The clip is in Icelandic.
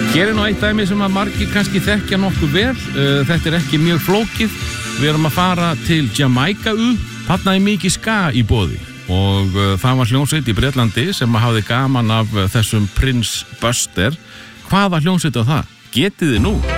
Hér nú eitt dæmi sem að margir kannski þekkja nokkuð vel. Þetta ekki mjög flókið. Við erum að fara til Jamaica. Þarna mikið ska í boði. Og það var hljómsveit í Bretlandi sem hafði gaman af þessum Prince Buster. Hvaða hljómsveit á það? Getið þið nú?